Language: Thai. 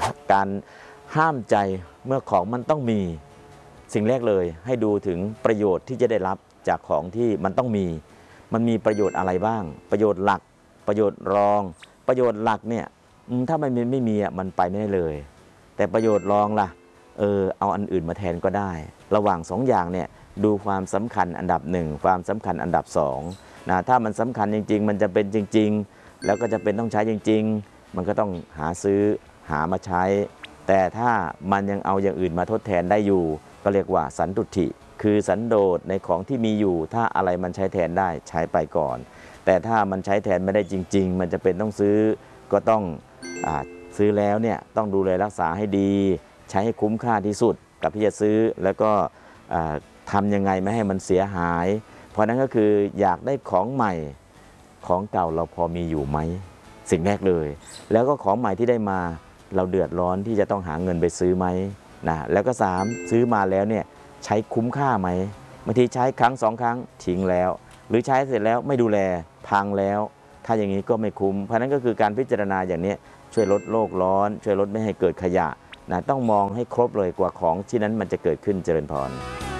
การห้ามใจเมื่อของมันต้องมีสิ่งแรกเลยให้ดูถึงประโยชน์ที่จะได้รับจากของที่มันต้องมีมันมีประโยชน์อะไรบ้างประโยชน์หลักประโยชน์รองประโยชน์หลักเนี่ยถ้ามันไม่มีมันไปไม่ได้เลยแต่ประโยชน์รองล่ะเอาอันอื่นมาแทนก็ได้ระหว่าง2 อย่างเนี่ยดูความสำคัญอันดับ1ความสำคัญอันดับ2นะถ้ามันสำคัญจริงๆมันจะเป็นจริงๆแล้วก็จะเป็นต้องใช้จริงๆมันก็ต้องหาซื้อหามาใช้แต่ถ้ามันยังเอาอย่างอื่นมาทดแทนได้อยู่ก็เรียกว่าสันตุถิคือสันโดษในของที่มีอยู่ถ้าอะไรมันใช้แทนได้ใช้ไปก่อนแต่ถ้ามันใช้แทนไม่ได้จริงๆมันจะเป็นต้องซื้อก็ต้องซื้อแล้วเนี่ยต้องดูแลรักษาให้ดีใช้ให้คุ้มค่าที่สุดกับที่จะซื้อแล้วก็ทำยังไงไม่ให้มันเสียหายเพราะนั้นก็คืออยากได้ของใหม่ของเก่าเราพอมีอยู่ไหมสิ่งแรกเลยแล้วก็ของใหม่ที่ได้มาเราเดือดร้อนที่จะต้องหาเงินไปซื้อไหมนะแล้วก็3ซื้อมาแล้วเนี่ยใช้คุ้มค่าไหมบางทีใช้ครั้ง2 ครั้งทิ้งแล้วหรือใช้เสร็จแล้วไม่ดูแลพังแล้วถ้าอย่างนี้ก็ไม่คุ้มเพราะนั้นก็คือการพิจารณาอย่างนี้ช่วยลดโลกร้อนช่วยลดไม่ให้เกิดขยะนะต้องมองให้ครบเลยกว่าของที่นั้นมันจะเกิดขึ้นเจริญพร